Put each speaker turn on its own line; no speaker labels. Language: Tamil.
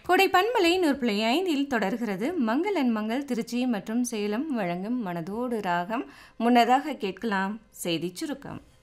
கோடை பண்பலை 100.5 தொடர்கிறது மங்களன் மங்கள் திருச்சி மற்றும் சேலம் வழங்கும் மனதோடு ராகம். முன்னதாக கேட்கலாம் செய்திச் சுருக்கம்.